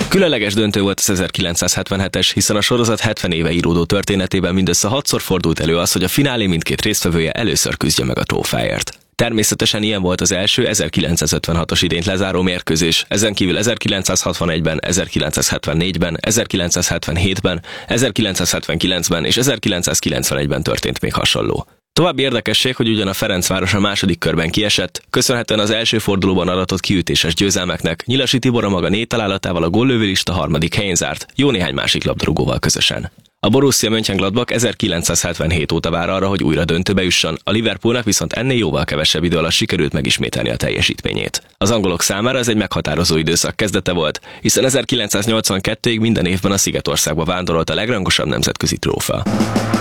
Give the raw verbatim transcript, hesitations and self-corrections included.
Különleges döntő volt az ezerkilencszázhetvenhetes, hiszen a sorozat hetven éve íródó történetében mindössze hatszor fordult elő az, hogy a finálé mindkét résztvevője először küzdje meg a trófáért. Természetesen ilyen volt az első ezerkilencszázötvenhatos idényt lezáró mérkőzés, ezen kívül ezerkilencszázhatvanegyben, ezerkilencszázhetvennégyben, ezerkilencszázhetvenhétben, ezerkilencszázhetvenkilencben és ezerkilencszázkilencvenegyben történt még hasonló. További érdekesség, hogy ugyan a Ferencváros a második körben kiesett, köszönhetően az első fordulóban adatott kiütéses győzelmeknek, Nyilasi Tibor a maga négy találatával a góllövőlista harmadik helyén zárt, jó néhány másik labdarúgóval közösen. A Borussia Mönchengladbach ezerkilencszázhetvenhét óta vár arra, hogy újra döntőbe jusson, a Liverpoolnak viszont ennél jóval kevesebb idő alatt sikerült megismételni a teljesítményét. Az angolok számára ez egy meghatározó időszak kezdete volt, hiszen ezerkilencszáznyolcvankettőig minden évben a Szigetországba vándorolt a legrangosabb nemzetközi trófea.